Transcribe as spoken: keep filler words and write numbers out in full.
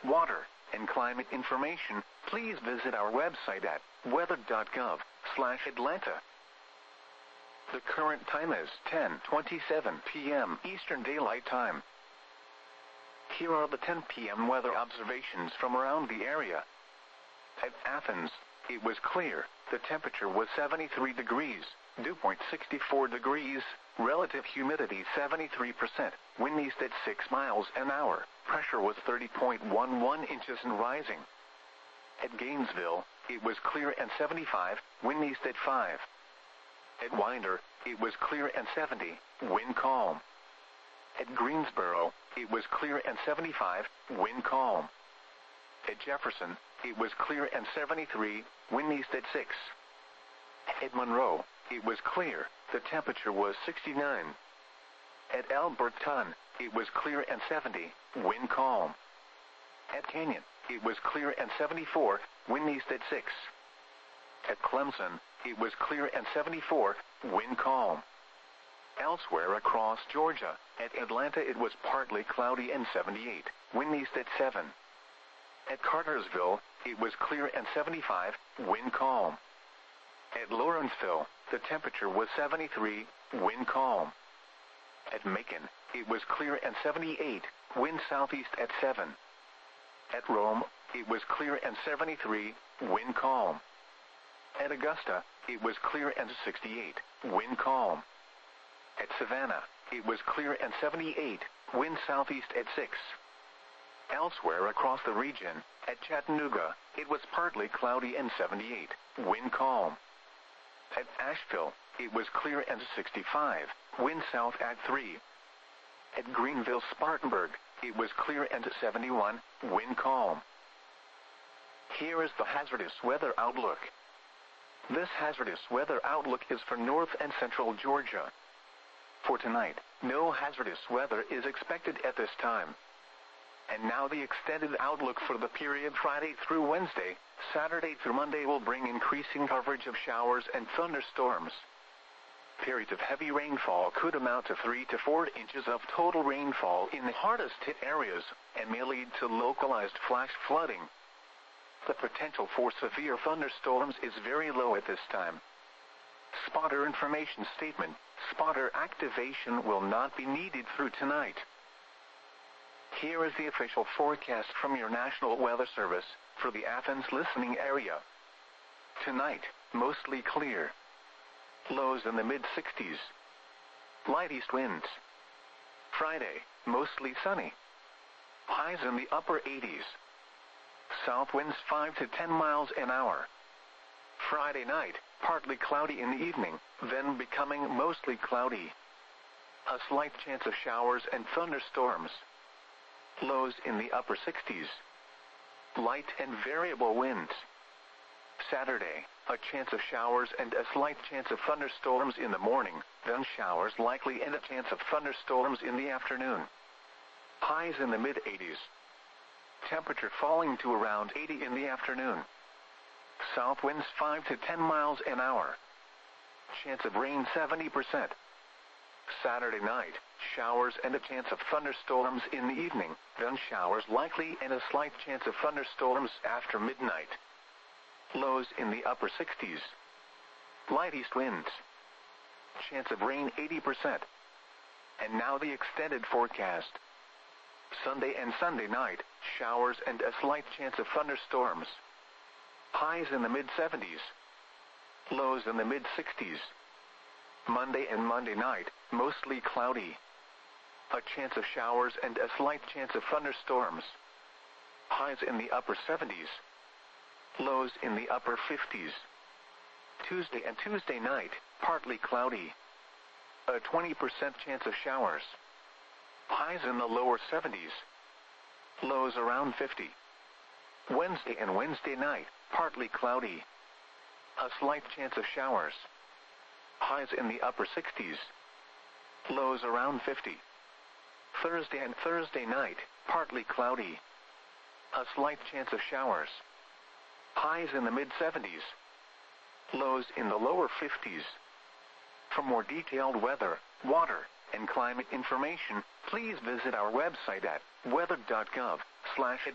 water, and climate information, please visit our website at weather dot gov slash Atlanta. The current time is ten twenty-seven p m Eastern Daylight Time. Here are the ten p m weather observations from around the area. At Athens, it was clear. The temperature was seventy-three degrees, dew point sixty-four degrees, relative humidity seventy-three percent, wind east at six miles an hour, pressure was thirty point one one inches and rising. At Gainesville, it was clear and seventy-five, wind east at five. At Winder, it was clear and seventy, wind calm. At Greensboro, it was clear and seventy-five, wind calm. At Jefferson, it was clear and seventy-three, wind east at six. At Monroe, it was clear, the temperature was sixty-nine. At Alberton, it was clear and seventy, wind calm. At Canyon, it was clear and seventy-four, wind east at six. At Clemson, it was clear and seventy-four, wind calm. Elsewhere across Georgia, at Atlanta it was partly cloudy and seventy-eight, wind east at seven. At Cartersville, it was clear and seventy-five, wind calm. At Lawrenceville, the temperature was seventy-three, wind calm. At Macon, it was clear and seventy-eight, wind southeast at seven. At Rome, it was clear and seventy-three, wind calm. At Augusta, it was clear and sixty-eight, wind calm. At Savannah, it was clear and seventy-eight, wind southeast at six. Elsewhere across the region, at Chattanooga, it was partly cloudy and seventy-eight, wind calm. At Asheville, it was clear and sixty-five, wind south at three. At Greenville-Spartanburg, it was clear and seventy-one, wind calm. Here is the hazardous weather outlook. This hazardous weather outlook is for north and central Georgia. For tonight, no hazardous weather is expected at this time. And now the extended outlook for the period Friday through Wednesday, Saturday through Monday will bring increasing coverage of showers and thunderstorms. Periods of heavy rainfall could amount to three to four inches of total rainfall in the hardest hit areas, and may lead to localized flash flooding. The potential for severe thunderstorms is very low at this time. Spotter information statement: spotter activation will not be needed through tonight. Here is the official forecast from your National Weather Service for the Athens listening area. Tonight, mostly clear. Lows in the mid sixties. Light east winds. Friday, mostly sunny. Highs in the upper eighties. South winds five to ten miles an hour. Friday night, partly cloudy in the evening, then becoming mostly cloudy. A slight chance of showers and thunderstorms. Lows in the upper sixties. Light and variable winds. Saturday, a chance of showers and a slight chance of thunderstorms in the morning, then showers likely and a chance of thunderstorms in the afternoon. Highs in the mid eighties. Temperature falling to around eighty in the afternoon. South winds five to ten miles an hour. Chance of rain seventy percent. Saturday night, showers and a chance of thunderstorms in the evening, then showers likely and a slight chance of thunderstorms after midnight. Lows in the upper sixties. Light east winds. Chance of rain eighty percent. And now the extended forecast. Sunday and Sunday night, showers and a slight chance of thunderstorms. Highs in the mid seventies. Lows in the mid sixties. Monday and Monday night, mostly cloudy. A chance of showers and a slight chance of thunderstorms. Highs in the upper seventies. Lows in the upper fifties. Tuesday and Tuesday night, partly cloudy. A twenty percent chance of showers. Highs in the lower seventies. Lows around fifty. Wednesday and Wednesday night, partly cloudy. A slight chance of showers. Highs in the upper sixties. Lows around fifty. Thursday and Thursday night, partly cloudy. A slight chance of showers. Highs in the mid seventies. Lows in the lower fifties. For more detailed weather, water, and climate information, please visit our website at weather dot gov slash